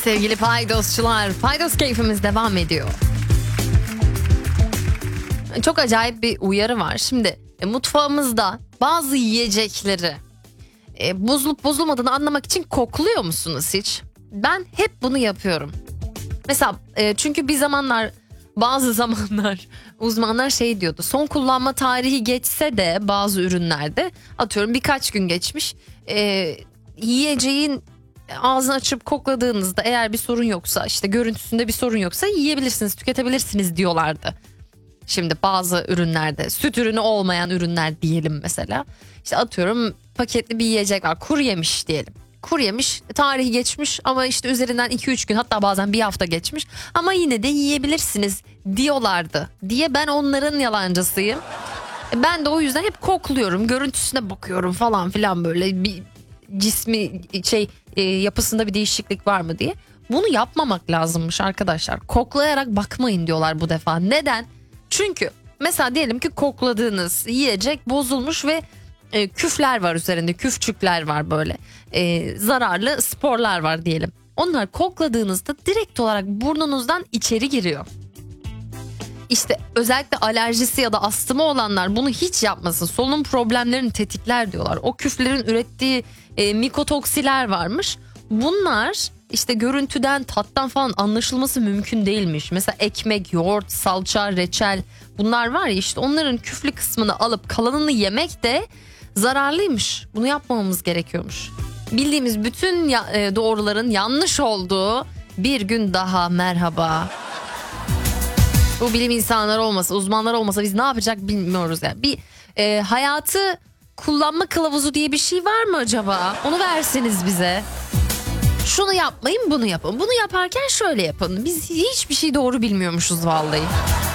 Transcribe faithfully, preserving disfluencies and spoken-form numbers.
sevgili paydosçular. Paydos keyfimiz devam ediyor. Çok acayip bir uyarı var. Şimdi e, mutfağımızda bazı yiyecekleri e, bozulup bozulmadığını anlamak için kokluyor musunuz hiç? Ben hep bunu yapıyorum. Mesela e, çünkü bir zamanlar bazı zamanlar uzmanlar şey diyordu. Son kullanma tarihi geçse de bazı ürünlerde, atıyorum birkaç gün geçmiş, e, yiyeceğin ağzını açıp kokladığınızda eğer bir sorun yoksa, işte görüntüsünde bir sorun yoksa yiyebilirsiniz, tüketebilirsiniz diyorlardı. Şimdi bazı ürünlerde, süt ürünü olmayan ürünler diyelim mesela. İşte atıyorum paketli bir yiyecek var, kuru yemiş diyelim. Kuru yemiş, tarihi geçmiş ama işte üzerinden iki üç gün, hatta bazen bir hafta geçmiş ama yine de yiyebilirsiniz diyorlardı diye ben onların yalancısıyım. Ben de o yüzden hep kokluyorum, görüntüsüne bakıyorum falan filan, böyle bir cismi şey e, yapısında bir değişiklik var mı diye. Bunu yapmamak lazımmış arkadaşlar. Koklayarak bakmayın diyorlar bu defa. Neden? Çünkü mesela diyelim ki kokladığınız yiyecek bozulmuş ve e, küfler var üzerinde, küfçükler var, böyle e, zararlı sporlar var diyelim. Onlar kokladığınızda direkt olarak burnunuzdan içeri giriyor. İşte özellikle alerjisi ya da astımı olanlar bunu hiç yapmasın. Solunum problemlerini tetikler diyorlar. O küflerin ürettiği e, mikotoksiler varmış. Bunlar işte görüntüden, tattan falan anlaşılması mümkün değilmiş. Mesela ekmek, yoğurt, salça, reçel, bunlar var ya, işte onların küflü kısmını alıp kalanını yemek de zararlıymış. Bunu yapmamamız gerekiyormuş. Bildiğimiz bütün ya, e, doğruların yanlış olduğu bir gün daha merhaba. Bu bilim insanları olmasa, uzmanlar olmasa biz ne yapacak bilmiyoruz yani. Bir e, hayatı kullanma kılavuzu diye bir şey var mı acaba? Onu verseniz bize. Şunu yapmayın, bunu yapın. Bunu yaparken şöyle yapın. Biz hiçbir şey doğru bilmiyormuşuz vallahi.